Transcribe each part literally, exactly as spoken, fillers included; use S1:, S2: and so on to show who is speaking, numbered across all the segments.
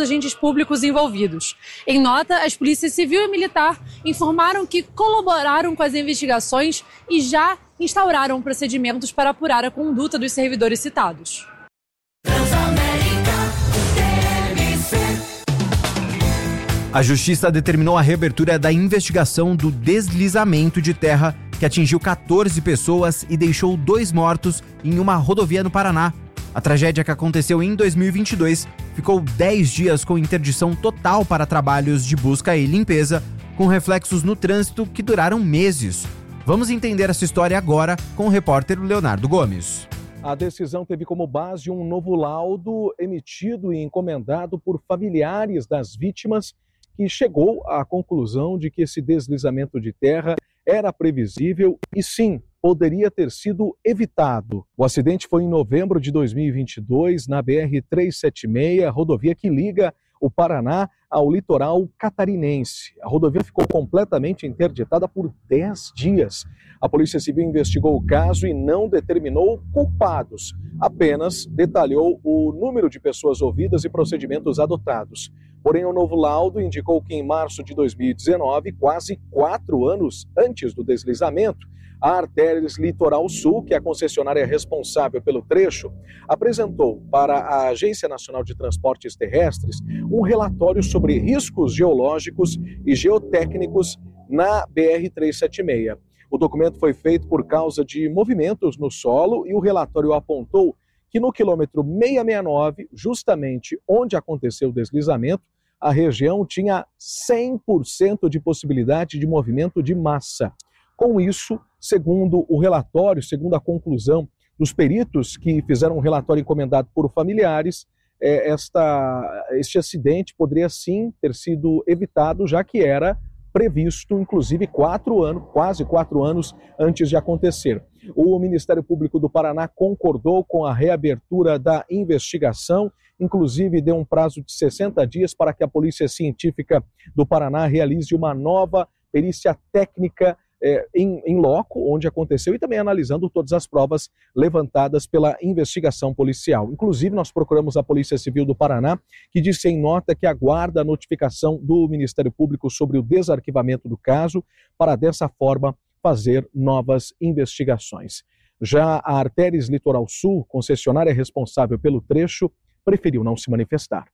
S1: agentes públicos envolvidos. Em nota, as polícias civil e militar informaram que colaboraram com as investigações e já instauraram procedimentos para apurar a conduta dos servidores citados.
S2: A Justiça determinou a reabertura da investigação do deslizamento de terra que atingiu quatorze pessoas e deixou dois mortos em uma rodovia no Paraná. A tragédia, que aconteceu em dois mil e vinte e dois, ficou dez dias com interdição total para trabalhos de busca e limpeza, com reflexos no trânsito que duraram meses. Vamos entender essa história agora com o repórter Leonardo Gomes.
S3: A decisão teve como base um novo laudo emitido e encomendado por familiares das vítimas, que chegou à conclusão de que esse deslizamento de terra era previsível e, sim, poderia ter sido evitado. O acidente foi em novembro de dois mil e vinte e dois, na B R trezentos e setenta e seis, rodovia que liga o Paraná ao litoral catarinense. A rodovia ficou completamente interditada por dez dias. A Polícia Civil investigou o caso e não determinou culpados, apenas detalhou o número de pessoas ouvidas e procedimentos adotados. Porém, o novo laudo indicou que em março de dois mil e dezenove, quase quatro anos antes do deslizamento, a Artérias Litoral Sul, que é a concessionária responsável pelo trecho, apresentou para a Agência Nacional de Transportes Terrestres um relatório sobre riscos geológicos e geotécnicos na B R trezentos e setenta e seis. O documento foi feito por causa de movimentos no solo e o relatório apontou que no quilômetro seiscentos e sessenta e nove, justamente onde aconteceu o deslizamento, a região tinha cem por cento de possibilidade de movimento de massa. Com isso, segundo o relatório, segundo a conclusão dos peritos que fizeram um relatório encomendado por familiares, é, esta, este acidente poderia sim ter sido evitado, já que era previsto, inclusive, quatro anos, quase quatro anos antes de acontecer. O Ministério Público do Paraná concordou com a reabertura da investigação, inclusive deu um prazo de sessenta dias para que a Polícia Científica do Paraná realize uma nova perícia técnica é, em, em loco, onde aconteceu, e também analisando todas as provas levantadas pela investigação policial. Inclusive, nós procuramos a Polícia Civil do Paraná, que disse em nota que aguarda a notificação do Ministério Público sobre o desarquivamento do caso, para dessa forma fazer novas investigações. Já a Artérias Litoral Sul, concessionária responsável pelo trecho, preferiu não se manifestar.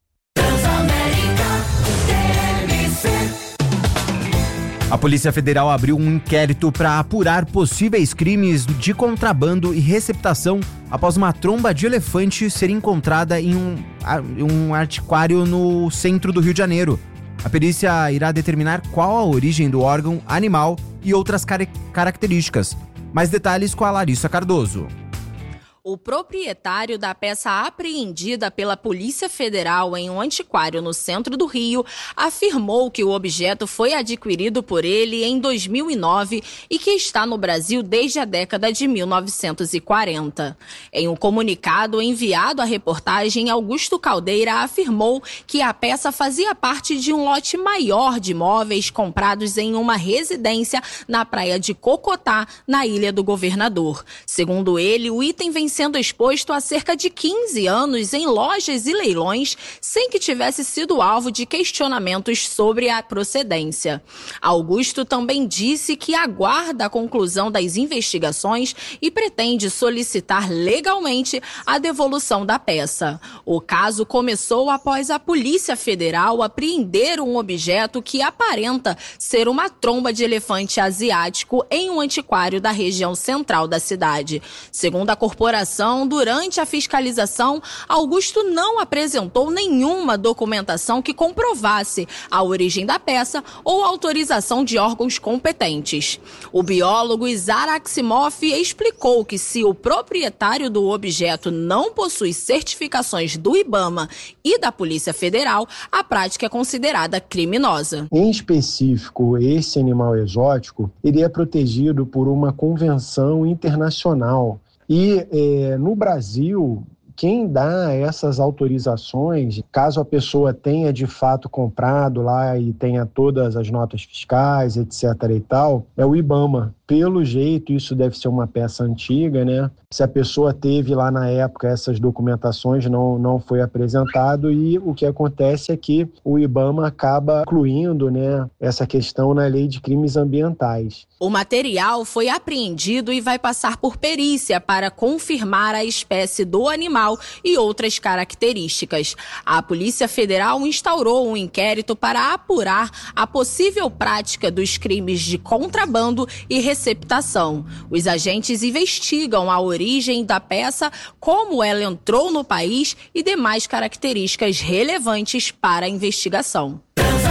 S2: A Polícia Federal abriu um inquérito para apurar possíveis crimes de contrabando e receptação após uma tromba de elefante ser encontrada em um, um antiquário no centro do Rio de Janeiro. A perícia irá determinar qual a origem do órgão animal e outras car- características. Mais detalhes com a Larissa Cardoso.
S4: O proprietário da peça apreendida pela Polícia Federal em um antiquário no centro do Rio afirmou que o objeto foi adquirido por ele em dois mil e nove e que está no Brasil desde a década de mil novecentos e quarenta. Em um comunicado enviado à reportagem, Augusto Caldeira afirmou que a peça fazia parte de um lote maior de móveis comprados em uma residência na praia de Cocotá, na Ilha do Governador. Segundo ele, o item vem sendo exposto há cerca de quinze anos em lojas e leilões, sem que tivesse sido alvo de questionamentos sobre a procedência. Augusto também disse que aguarda a conclusão das investigações e pretende solicitar legalmente a devolução da peça. O caso começou após a Polícia Federal apreender um objeto que aparenta ser uma tromba de elefante asiático em um antiquário da região central da cidade. Segundo a corporação, durante a fiscalização, Augusto não apresentou nenhuma documentação que comprovasse a origem da peça ou autorização de órgãos competentes. O biólogo Isara Aximoff explicou que se o proprietário do objeto não possui certificações do IBAMA e da Polícia Federal, a prática é considerada criminosa.
S5: Em específico, esse animal exótico, ele é protegido por uma convenção internacional. E é, no Brasil, quem dá essas autorizações, caso a pessoa tenha de fato comprado lá e tenha todas as notas fiscais, etc e tal, é o IBAMA. Pelo jeito, isso deve ser uma peça antiga, né? Se a pessoa teve lá na época essas documentações, não, não foi apresentado, e o que acontece é que o IBAMA acaba incluindo, né, essa questão na lei de crimes ambientais.
S4: O material foi apreendido e vai passar por perícia para confirmar a espécie do animal e outras características. A Polícia Federal instaurou um inquérito para apurar a possível prática dos crimes de contrabando e receptação. Os agentes investigam a origem da peça, como ela entrou no país e demais características relevantes para a investigação.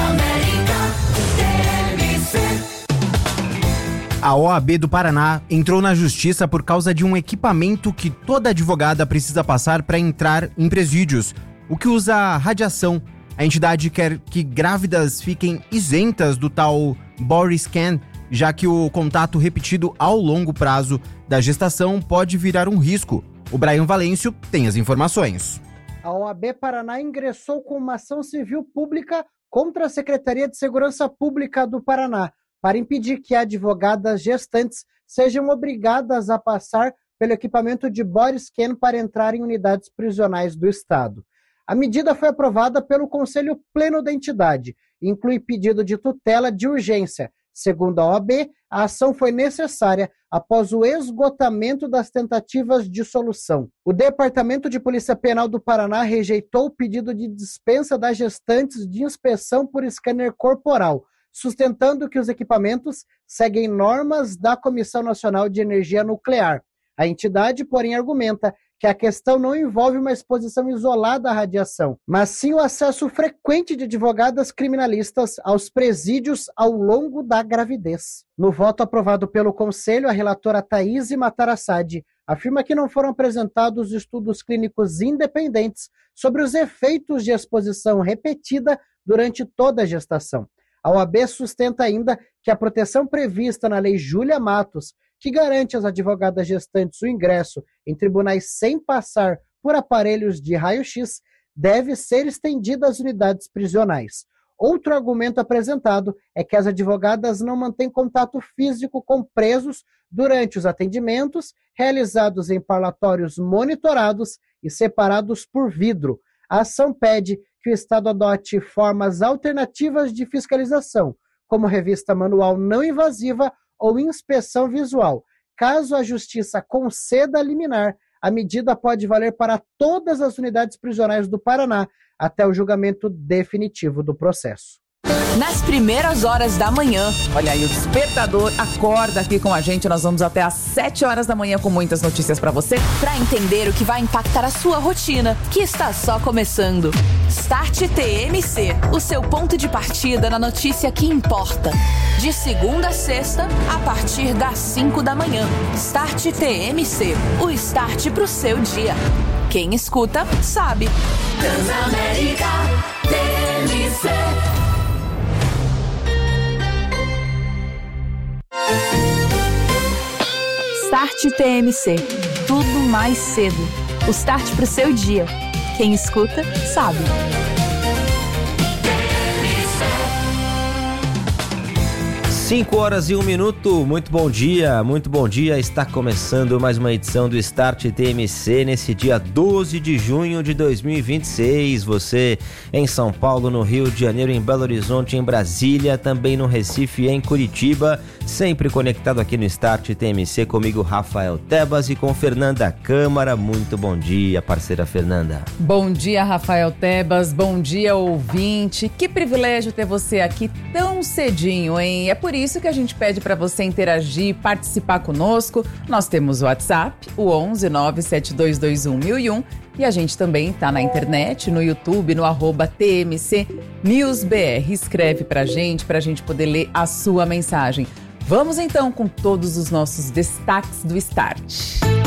S2: A O A B do Paraná entrou na justiça por causa de um equipamento que toda advogada precisa passar para entrar em presídios, o que usa radiação. A entidade quer que grávidas fiquem isentas do tal body scan, já que o contato repetido ao longo prazo da gestação pode virar um risco. O Brian Valêncio tem as informações.
S6: A O A B Paraná ingressou com uma ação civil pública contra a Secretaria de Segurança Pública do Paraná, para impedir que advogadas gestantes sejam obrigadas a passar pelo equipamento de body scan para entrar em unidades prisionais do Estado. A medida foi aprovada pelo Conselho Pleno da entidade e inclui pedido de tutela de urgência. Segundo a O A B, a ação foi necessária após o esgotamento das tentativas de solução. O Departamento de Polícia Penal do Paraná rejeitou o pedido de dispensa das gestantes de inspeção por scanner corporal, sustentando que os equipamentos seguem normas da Comissão Nacional de Energia Nuclear. A entidade, porém, argumenta que a questão não envolve uma exposição isolada à radiação, mas sim o acesso frequente de advogadas criminalistas aos presídios ao longo da gravidez. No voto aprovado pelo Conselho, a relatora Thaís Matarassade afirma que não foram apresentados estudos clínicos independentes sobre os efeitos de exposição repetida durante toda a gestação. A O A B sustenta ainda que a proteção prevista na Lei Júlia Matos, que garante às advogadas gestantes o ingresso em tribunais sem passar por aparelhos de raio-x, deve ser estendida às unidades prisionais. Outro argumento apresentado é que as advogadas não mantêm contato físico com presos durante os atendimentos realizados em parlatórios monitorados e separados por vidro. A ação pede que o Estado adote formas alternativas de fiscalização, como revista manual não invasiva ou inspeção visual. Caso a Justiça conceda a liminar, a medida pode valer para todas as unidades prisionais do Paraná até o julgamento definitivo do processo.
S7: Nas primeiras horas da manhã, olha aí, o despertador acorda aqui com a gente. Nós vamos até às sete horas da manhã com muitas notícias pra você, pra entender o que vai impactar a sua rotina, que está só começando. Start T M C, o seu ponto de partida na notícia que importa. De segunda a sexta, a partir das cinco da manhã. Start T M C, o start pro seu dia. Quem escuta, sabe.
S8: Transamérica T M C.
S9: Start T M C. Tudo mais cedo. O start pro seu dia. Quem escuta, sabe.
S10: cinco horas e um minuto, muito bom dia, muito bom dia, está começando mais uma edição do Start T M C nesse dia doze de junho de dois mil e vinte e seis, você em São Paulo, no Rio de Janeiro, em Belo Horizonte, em Brasília, também no Recife e em Curitiba, sempre conectado aqui no Start T M C comigo, Rafael Tebas, e com Fernanda Câmara. Muito bom dia, parceira Fernanda.
S7: Bom dia, Rafael Tebas, bom dia, ouvinte, que privilégio ter você aqui tão cedinho, hein? É por isso que a gente pede para você interagir, participar conosco. Nós temos o WhatsApp, o onze nove sete dois dois um mil e um, e a gente também tá na internet, no YouTube, no arroba T M C News B R. Escreve pra gente, pra gente poder ler a sua mensagem. Vamos então com todos os nossos destaques do Start.